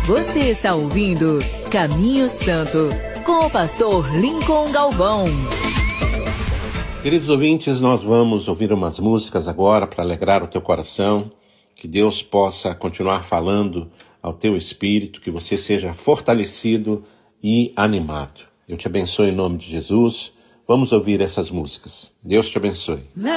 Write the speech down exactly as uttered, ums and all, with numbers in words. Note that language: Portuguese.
Você está ouvindo Caminho Santo, com o pastor Lincoln Galvão. Queridos ouvintes, nós vamos ouvir umas músicas agora para alegrar o teu coração, que Deus possa continuar falando ao teu espírito, que você seja fortalecido e animado. Eu te abençoe em nome de Jesus. Vamos ouvir essas músicas. Deus te abençoe.